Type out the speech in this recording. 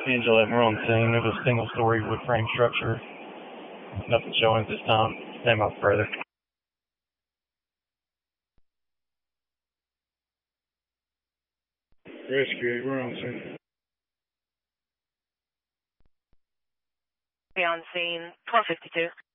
Angela, we're on scene. It was a single-story wood frame structure. Nothing showing at this time. Stand up further. Rescue, we're on scene. Be on scene, 1252.